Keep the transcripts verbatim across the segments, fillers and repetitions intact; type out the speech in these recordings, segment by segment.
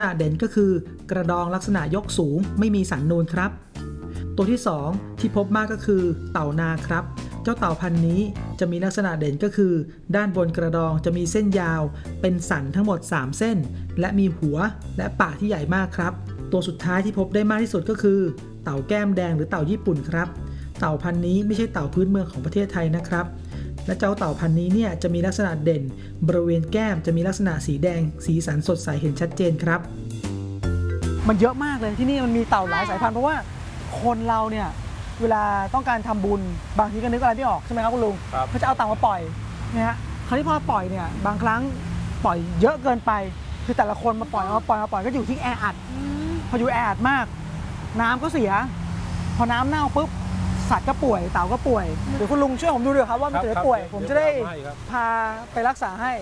ษณะเด่นก็คือกระดองลักษณะยกสูงไม่มีสันนูนครับตัวที่สองที่พบมากก็คือเต่านาครับเจ้าเต่าพันธุ์นี้จะมีลักษณะเด่นก็คือด้านบนกระดองจะมีเส้นยาวเป็นสันทั้งหมดสามเส้นและมีหัวและปากที่ใหญ่มากครับตัวสุดท้ายที่พบได้มากที่สุดก็คือเต่าแก้มแดงหรือเต่าญี่ปุ่นครับเต่าพันธุ์นี้ไม่ใช่เต่าพื้นเมืองของประเทศไทยนะครับและเจ้าเต่าพันธุ์นี้เนี่ยจะมีลักษณะเด่นบริเวณแก้มจะมีลักษณะสีแดงสีสันสดใสเห็นชัดเจนครับมันเยอะมากเลยที่นี่มันมีเต่าหลายสายพันธุ์เพราะว่าคนเราเนี่ยเวลาต้องการทำบุญบางทีก็นึกอะไรไม่ออกใช่ไหมครับคุณลุงเขาจะเอาเต่ามาปล่อยนะฮะคราวนี้พอปล่อยเนี่ยบางครั้งปล่อยเยอะเกินไปคือแต่ละคนมาปล่อยมาปล่อยมาปล่อยก็อยู่ที่แออัดพออยู่แออัดมากน้ำก็เสียพอน้ำเน่าปุ๊บสัตว์ก็ป่วยเต่าก็ป่วยเดี๋ยวคุณลุงช่วยผมดูด้วยครับว่ามันเกิดป่วยผมจะได้พาไปรักษาให้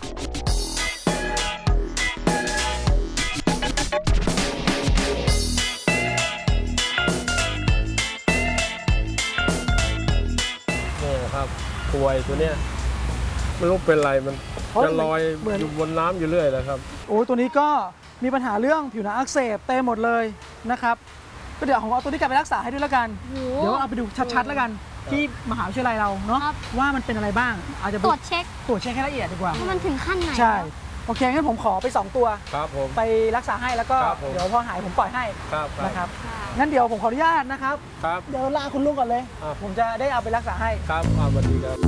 ครับป่วยตัวเนี้ยไม่รู้เป็นไรมันจะลอยอยู่บนน้ำอยู่เรื่อยเลยครับโอ้ตัวนี้ก็มีปัญหาเรื่องผิวหนังอักเสบเต็มหมดเลยนะครับก็เดี๋ยวผมเอาตัวนี้กลับไปรักษาให้ด้วยแล้วกันเดี๋ยวเอาไปดูชัดๆแล้วกันที่มหาวิทยาลัยเราเนาะว่ามันเป็นอะไรบ้างอาจจะตรวจเช็คตรวจเช็คให้ละเอียดดีกว่าว่ามันถึงขั้นไหนใช่โอเคงั้นผมขอไปสองตัวครับผมไปรักษาให้แล้วก็เดี๋ยวพอหายผมปล่อยให้นะครับงั้นเดี๋ยวผมขออนุญาตนะครับเดี๋ยวลาคุณลุงก่อนเลยผมจะได้เอาไปรักษาให้ครับสวัสดีครับ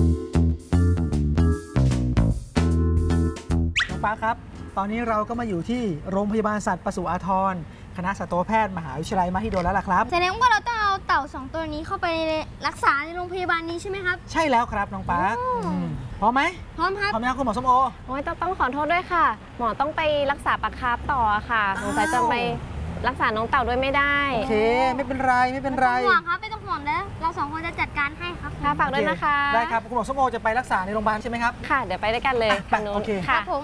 น้องฟ้าครับตอนนี้เราก็มาอยู่ที่โรงพยาบาลสัตว์ปศุอาทรคณะสัตวแพทย์มหาวิทยาลัยมหิดลแล้วล่ะครับแสดงว่าเราต้องเอาเต่าสองตัวนี้เข้าไปรักษาในโรงพยาบาลนี้ใช่ไหมครับใช่แล้วครับน้องฟ้าพร้อมไหมพร้อมครับพร้อมยังคุณหมอส้มโอโอ้ยต้องต้องขอโทษด้วยค่ะหมอต้องไปรักษาปลาคาร์ฟต่อค่ะสงสัยจะไปรักษาน้องเต่าด้วยไม่ได้โอเคไม่เป็นไรไม่เป็นไรไม่ต้องห่วงครับไม่ต้องห่วงแล้วเราสองคนจะจัดการให้ครับค่ะฝากด้วยนะคะได้ครับคุณหมอส้มโอจะไปรักษาในโรงพยาบาลใช่ไหมครับค่ะเดี๋ยวไปด้วยกันเลยทางนู้นค่ะผม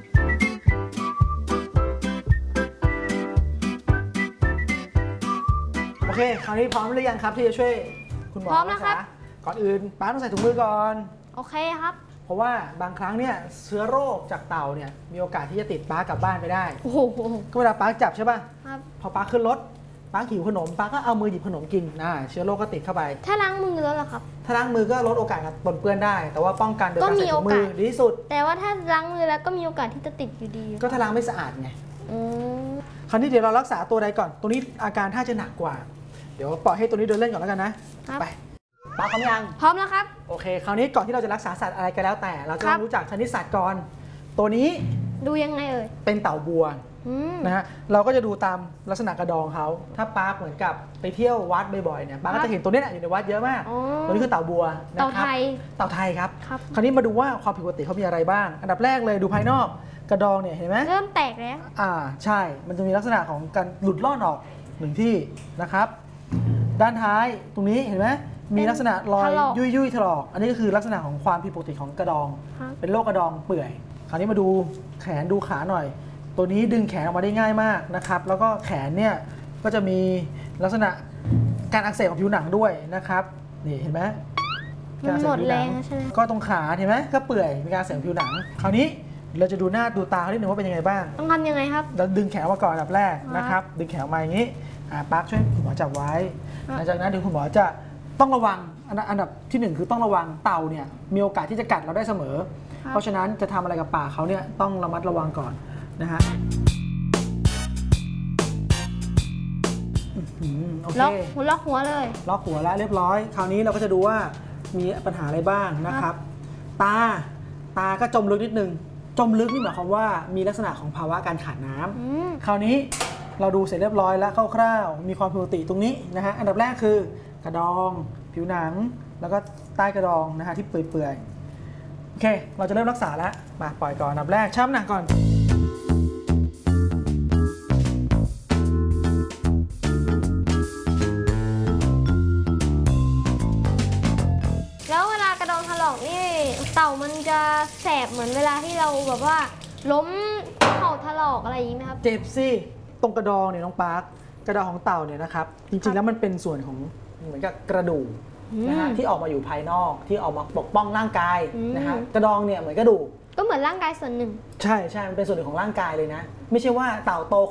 โอเคคราวนี้พร้อมหรือยังครับที่จะช่วยคุณหมอพร้อมแล้วครับก่อนอื่นป้าต้องใส่ถุงมือก่อนโอเคครับเพราะว่าบางครั้งเนี่ยเชื้อโรคจากเต่าเนี่ยมีโอกาสที่จะติดป้ากลับบ้านไปได้โอ้โหก็เวลาป้าจับใช่ป่ะครับพอป้าขึ้นรถป้าหิวขนมป้าก็เอามือหยิบขนมกินนะเชื้อโรคก็ติดเข้าไปถ้าล้างมือแล้วล่ะครับถ้าล้างมือก็ลดโอกาสการปนเปื้อนได้แต่ว่าป้องกันโดยการใส่ถุงมือดีที่สุดแต่ว่าถ้าล้างมือแล้วก็มีโอกาสที่จะติดอยู่ดีก็ถ้าล้างไม่สะอาดไงคราวนี้เดี๋ยวเรารักษาตัวใดก่อนตัวนี้อาการถ้าจะหนักกว่าเดี๋ยวปล่อยให้ตัวนี้เดินเล่นก่อนแล้วกันนะไปป้าพร้อมยังพร้อมแล้วครับโอเคคราวนี้ก่อนที่เราจะรักษาสัตว์อะไรก็แล้วแต่เราจะรู้จักชนิดสัตว์ก่อนตัวนี้ดูยังไงเอ่ยเป็นเต่าบัวนะฮะเราก็จะดูตามลักษณะกระดองเขาถ้าป้าเหมือนกับไปเที่ยววัดบ่อยๆเนี่ยป้าก็จะเห็นตัวนี้อยู่ในวัดเยอะมากตัวนี้คือเต่าบัวเต่าไทยเต่าไทยครับคราวนี้มาดูว่าความผิดปกติเขามีอะไรบ้างอันดับแรกเลยดูภายนอกกระดองเนี่ยเห็นไหมเริ่มแตกแล้วอ่าใช่มันจะมีลักษณะของการหลุดล่อนออกหนึ่งที่นะครับด้านท้ายตรงนี้เห็นไหมมีลักษณะรอยยุ่ยยุ่ยถลอกอันนี้ก็คือลักษณะของความผิดปกติของกระดองเป็นโรคกระดองเปื่อยคราวนี้มาดูแขนดูขาหน่อยตัวนี้ดึงแขนออกมาได้ง่ายมากนะครับแล้วก็แขนเนี่ยก็จะมีลักษณะการอักเสบของผิวหนังด้วยนะครับนี่เห็นไหมการอักเสบผิวหนังก็ตรงขาเห็นไหมก็เปื่อยมีการอักเสบผิวหนังคราวนี้เราจะดูหน้าดูตาเขานิดนึงว่าเป็นยังไงบ้างต้องทำยังไงครับเราดึงแขนมาก่อนอันดับแรกนะครับดึงแขนมาอย่างนี้ปาร์คช่วยคุณหมอจับไว้หลังจากนั้นเดี๋ยวคุณหมอจะต้องระวังอันดับที่หนึ่งคือต้องระวังเต่าเนี่ยมีโอกาสที่จะกัดเราได้เสมอเพราะฉะนั้นจะทำอะไรกับปากเขาเนี่ยต้องระมัดระวังก่อนนะฮะโอเคล็อกหัวล็อกหัวเลยล็อกหัวแล้วเรียบร้อยคราวนี้เราก็จะดูว่ามีปัญหาอะไรบ้างนะครับตาตาก็จมลึกนิดนึงจมลึกนี่หมายความว่ามีลักษณะของภาวะการขาดน้ำคราวนี้เราดูเสร็จเรียบร้อยแล้วคร่าวๆมีความผิดปกติตรงนี้นะฮะอันดับแรกคือกระดองผิวหนังแล้วก็ใต้กระดองนะฮะที่เปื่อยๆโอเคเราจะเริ่มรักษาแล้วมาปล่อยก่อนอันดับแรกชั่งน้ำหนักก่อนแล้วเวลากระดองถลอกนี่เต่ามันจะแสบเหมือนเวลาที่เราแบบว่าล้มเข่าถลอกอะไรอย่างนี้ไหมครับเจ็บสิตรงกระดองเนี่ยน้องปาร์คกระดองของเต่าเนี่ยนะครับจริงๆแล้วมันเป็นส่วนของเหมือนกับกระดูกนะฮะที่ออกมาอยู่ภายนอกที่ออกมาปกป้องร่างกายนะฮะกระดองเนี่ยเหมือนกระดูกก็เหมือนร่างกายส่วนหนึ่งใช่ใช่มันเป็นส่วนหนึ่งของร่างกายเลยนะ ไม่ใช่ว่าเต่าโต